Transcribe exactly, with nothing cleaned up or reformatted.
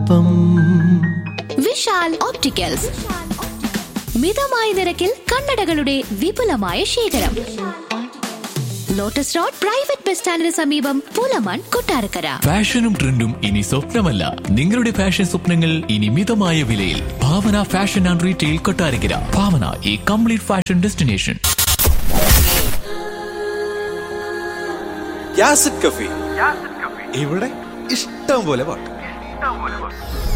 ഒപ്പം. വിശാൽ ഓപ്റ്റിക്കൽസ്, മിതമായ നിരക്കിൽ കണ്ണടകളുടെ വിപുലമായ ശേഖരം. ലോട്ടസ് റോഡ് പ്രൈവറ്റ് ബസ് സ്റ്റാൻഡിന് സമീപം, പുലമൺ, കൊട്ടാരക്കര. ഫാഷനും ട്രെൻഡും ഇനി സ്വപ്നമല്ല, നിങ്ങളുടെ ഫാഷൻ സ്വപ്നങ്ങൾ ഇനി മിതമായ വിലയിൽ. ഭാവന ഫാഷൻ ആൻഡ് റീറ്റെയിൽ, കൊട്ടാരക്കര. ഭാവന, ഈ കംപ്ലീറ്റ് ഫാഷൻ ഡെസ്റ്റിനേഷൻ. യാസിഡ് കഫേ, ഇവിടെ ഇഷ്ടം പോലെ പാട്ട്.